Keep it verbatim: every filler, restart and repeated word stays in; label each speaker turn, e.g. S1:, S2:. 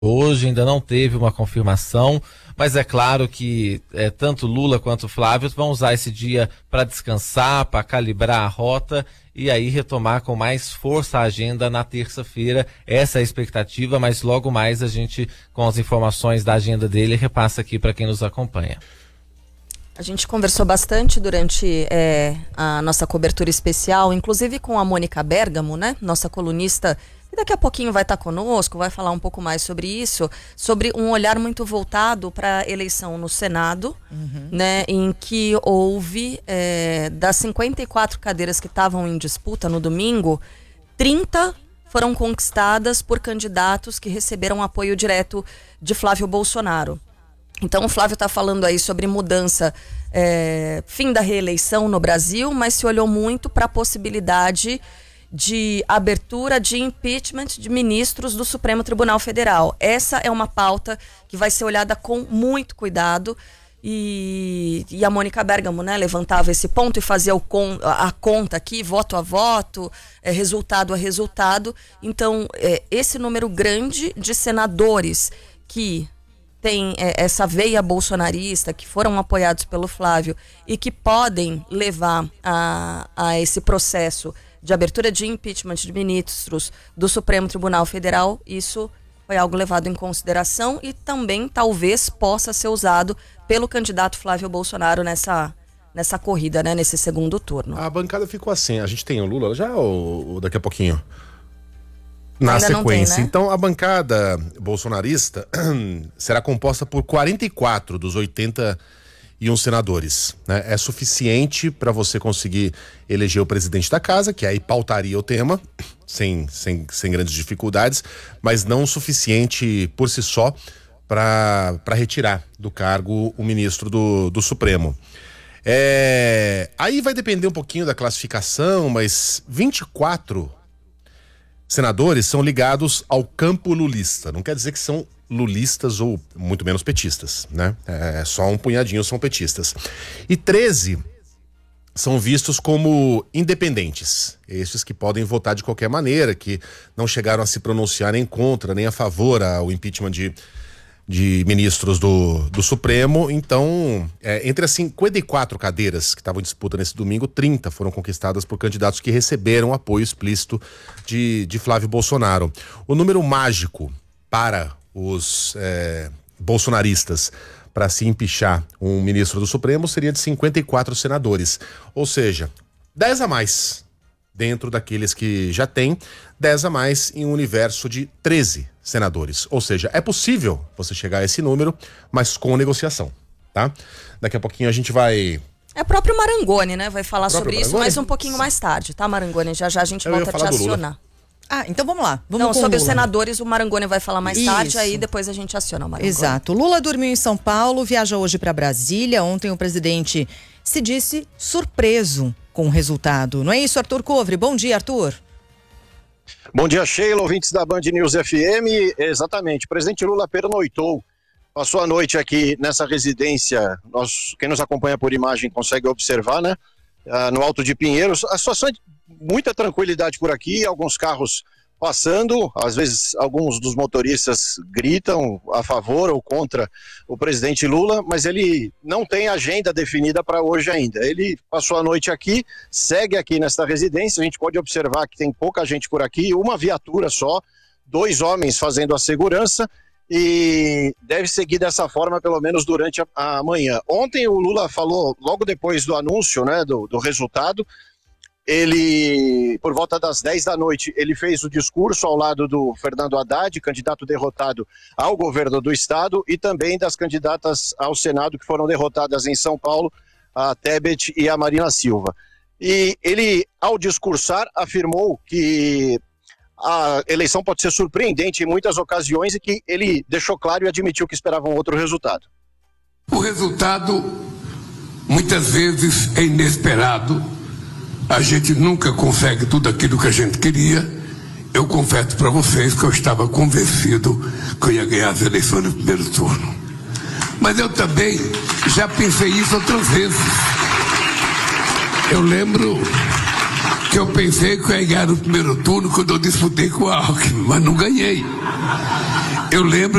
S1: Hoje ainda não teve uma confirmação, mas é claro que é, tanto Lula quanto Flávio vão usar esse dia para descansar, para calibrar a rota e aí retomar com mais força a agenda na terça-feira. Essa é a expectativa, mas logo mais a gente, com as informações da agenda dele, repassa aqui para quem nos acompanha.
S2: A gente conversou bastante durante é, a nossa cobertura especial, inclusive com a Mônica Bergamo, né? Nossa colunista, e daqui a pouquinho vai estar conosco, vai falar um pouco mais sobre isso, sobre um olhar muito voltado para a eleição no Senado, uhum. né? Em que houve, é, das cinquenta e quatro cadeiras que estavam em disputa no domingo, trinta foram conquistadas por candidatos que receberam apoio direto de Flávio Bolsonaro. Então o Flávio está falando aí sobre mudança, é, fim da reeleição no Brasil, mas se olhou muito para a possibilidade de abertura de impeachment de ministros do Supremo Tribunal Federal. Essa é uma pauta que vai ser olhada com muito cuidado e, e a Mônica Bergamo, né, levantava esse ponto e fazia o con, a, a conta aqui, voto a voto, é, resultado a resultado. Então, é, esse número grande de senadores que tem é, essa veia bolsonarista, que foram apoiados pelo Flávio e que podem levar a, a esse processo de abertura de impeachment de ministros do Supremo Tribunal Federal, isso foi algo levado em consideração e também talvez possa ser usado pelo candidato Flávio Bolsonaro nessa, nessa corrida, né, nesse segundo turno.
S3: A bancada ficou assim, a gente tem o Lula já ou, ou daqui a pouquinho? Na
S2: Ainda
S3: sequência.
S2: Tem, né?
S3: Então, a bancada bolsonarista será composta por quarenta e quatro dos oitenta e um senadores. Né? É suficiente para você conseguir eleger o presidente da casa, que aí pautaria o tema, sem, sem, sem grandes dificuldades, mas não o suficiente por si só para retirar do cargo o ministro do, do Supremo. É, aí vai depender um pouquinho da classificação, mas vinte e quatro senadores são ligados ao campo lulista. Não quer dizer que são lulistas ou muito menos petistas, né? É, só um punhadinho são petistas. E treze são vistos como independentes. Esses que podem votar de qualquer maneira, que não chegaram a se pronunciar nem contra, nem a favor ao impeachment de, de ministros do, do Supremo. Então, é, entre as cinquenta e quatro cadeiras que estavam em disputa nesse domingo, trinta foram conquistadas por candidatos que receberam apoio explícito de, de Flávio Bolsonaro. O número mágico para os é, bolsonaristas para se empichar um ministro do Supremo seria de cinquenta e quatro senadores, ou seja, dez a mais dentro daqueles que já tem, dez a mais em um universo de treze senadores, ou seja, é possível você chegar a esse número, mas com negociação, tá? Daqui a pouquinho a gente vai...
S2: É o próprio Marangoni, né? Vai falar sobre
S3: Marangoni?
S2: isso, mas um pouquinho mais tarde, tá, Marangoni? Já já a gente
S3: Eu
S2: volta a te acionar.
S4: Lula. Ah, então vamos lá. Vamos
S2: Não,
S4: com
S2: sobre
S4: Lula.
S2: os senadores, o Marangoni vai falar mais
S4: Isso.
S2: tarde, aí depois a gente aciona o Marangoni.
S4: Exato. Lula dormiu em São Paulo, viaja hoje para Brasília. Ontem o presidente se disse surpreso com o resultado. Não é isso, Arthur Covre? Bom dia, Arthur.
S5: Bom dia, Sheila, ouvintes da Band News F M. Exatamente, o presidente Lula pernoitou, passou a noite aqui nessa residência. Nós, quem nos acompanha por imagem consegue observar, né? Ah, no Alto de Pinheiros. A situação é de muita tranquilidade por aqui, alguns carros passando, às vezes alguns dos motoristas gritam a favor ou contra o presidente Lula, mas ele não tem agenda definida para hoje ainda. Ele passou a noite aqui, segue aqui nesta residência, a gente pode observar que tem pouca gente por aqui, uma viatura só, dois homens fazendo a segurança e deve seguir dessa forma pelo menos durante a, a manhã. Ontem o Lula falou, logo depois do anúncio, né, do, do resultado, ele, por volta das dez da noite, ele fez o discurso ao lado do Fernando Haddad, candidato derrotado ao governo do estado, e também das candidatas ao Senado que foram derrotadas em São Paulo, a Tebet e a Marina Silva. E ele, ao discursar, afirmou que a eleição pode ser surpreendente em muitas ocasiões e que ele deixou claro e admitiu que esperava um outro resultado.
S6: O resultado, muitas vezes, é inesperado. A gente nunca consegue tudo aquilo que a gente queria. Eu confesso para vocês que eu estava convencido que eu ia ganhar as eleições no primeiro turno. Mas eu também já pensei isso outras vezes. Eu lembro que eu pensei que eu ia ganhar no primeiro turno quando eu disputei com o Alckmin, mas não ganhei. Eu lembro